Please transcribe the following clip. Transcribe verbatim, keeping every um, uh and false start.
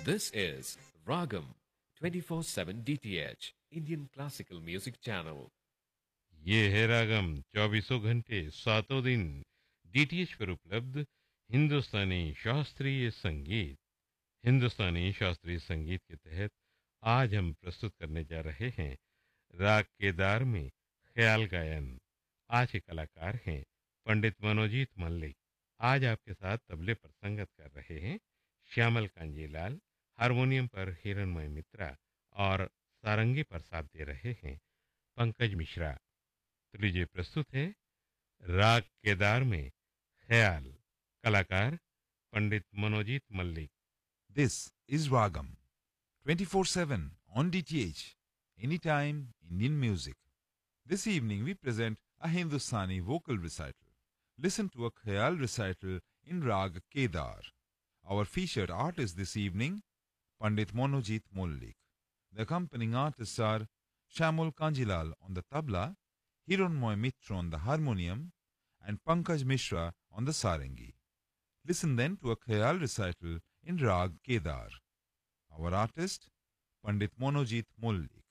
This is Ragam twenty-four seven D T H Indian Classical Music Channel. ये है रागम चौबीसों घंटे सातों दिन डीटीएच पर उपलब्ध हिंदुस्तानी शास्त्रीय संगीत। हिंदुस्तानी शास्त्रीय संगीत के तहत आज हम प्रस्तुत करने जा रहे हैं राग केदार में ख्याल गायन। आज के कलाकार हैं पंडित मनोजीत मल्लिक। आज आपके साथ तबले पर संगत कर रहे हैं श्यामल कांजीलाल, हारमोनियम पर हिरणमय मित्रा और सारंगी पर साथ दे रहे हैं पंकज मिश्रा। तो लीजिए प्रस्तुत है राग केदार में ख्याल, कलाकार पंडित Manojit Mallik. This is Ragam, twenty-four seven on D T H, anytime Indian music. This evening we present a Hindustani vocal recital. Listen to a Khayal recital in Rag Kedar. Our featured artist this evening, Pandit Monojit Mollik. The accompanying artists are Shamul Kanjilal on the tabla, Hiranmoy Mitra on the harmonium, and Pankaj Mishra on the sarangi. Listen then to a Khayal recital in Rag Kedar. Our artist, Pandit Monojit Mollik.